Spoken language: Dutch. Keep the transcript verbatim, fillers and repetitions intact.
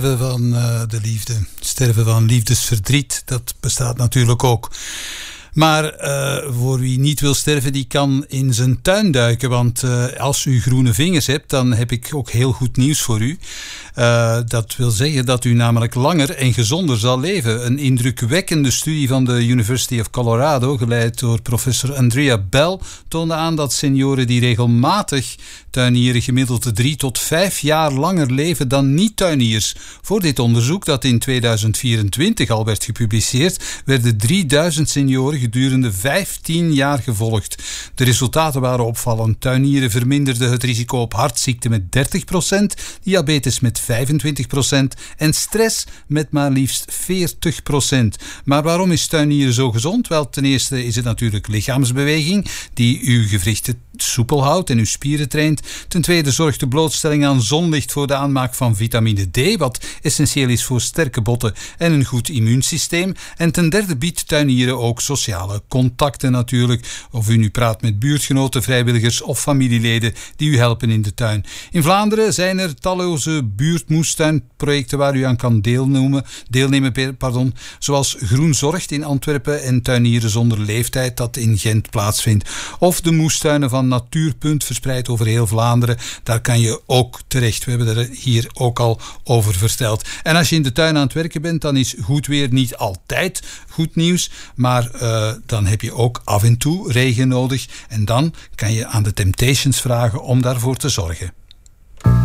Van uh, de liefde, sterven van liefdesverdriet, dat bestaat natuurlijk ook. Maar uh, voor wie niet wil sterven, die kan in zijn tuin duiken. Want uh, als u groene vingers hebt, dan heb ik ook heel goed nieuws voor u. Uh, dat wil zeggen dat u namelijk langer en gezonder zal leven. Een indrukwekkende studie van de University of Colorado, geleid door professor Andrea Bell, toonde aan dat senioren die regelmatig tuinieren gemiddeld drie tot vijf jaar langer leven dan niet-tuiniers. Voor dit onderzoek, dat in tweeduizend vierentwintig al werd gepubliceerd, werden drieduizend senioren gedurende vijftien jaar gevolgd. De resultaten waren opvallend. Tuinieren verminderde het risico op hartziekten met dertig procent, diabetes met vijfentwintig procent en stress met maar liefst veertig procent. Maar waarom is tuinieren zo gezond? Wel, ten eerste is het natuurlijk lichaamsbeweging die uw gewrichten soepel houdt en uw spieren traint. Ten tweede zorgt de blootstelling aan zonlicht voor de aanmaak van vitamine D, wat essentieel is voor sterke botten en een goed immuunsysteem. En ten derde biedt tuinieren ook sociale contacten natuurlijk. Of u nu praat met buurtgenoten, vrijwilligers of familieleden die u helpen in de tuin. In Vlaanderen zijn er talloze buurtmoestuinprojecten waar u aan kan deelnemen, deelnemen pardon, zoals Groen Zorgt in Antwerpen en Tuinieren zonder leeftijd dat in Gent plaatsvindt. Of de moestuinen van Natuurpunt verspreid over heel Vlaanderen. Daar kan je ook terecht. We hebben er hier ook al over verteld. En als je in de tuin aan het werken bent, dan is goed weer niet altijd goed nieuws, maar uh, dan heb je ook af en toe regen nodig en dan kan je aan de Temptations vragen om daarvoor te zorgen.